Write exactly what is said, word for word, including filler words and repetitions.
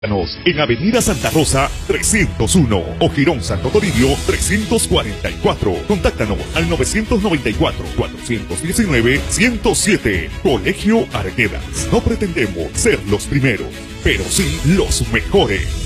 En Avenida Santa Rosa trescientos uno o Girón Santo Toribio trescientos cuarenta y cuatro. Contáctanos al nueve nueve cuatro, cuatro uno nueve, uno cero siete. Colegio Arguedas. No pretendemos ser los primeros, pero sí los mejores.